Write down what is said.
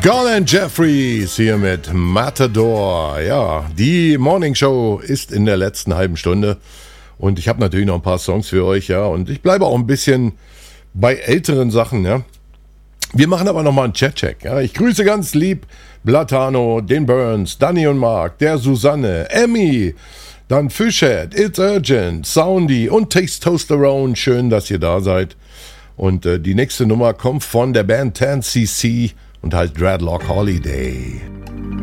Colin Jeffries hier mit Matador. Ja, die Morning Show ist in der letzten halben Stunde und ich habe natürlich noch ein paar Songs für euch, ja, und ich bleibe auch ein bisschen bei älteren Sachen, ja. Wir machen aber nochmal einen Chat-Check, ja. Ich grüße ganz lieb Blatano, den Burns, Danny und Mark, der Susanne, Emmy, dann Fishhead, It's Urgent, Soundy und Testosterone. Schön, dass ihr da seid. Und die nächste Nummer kommt von der Band 10cc und halt Dreadlock Holiday.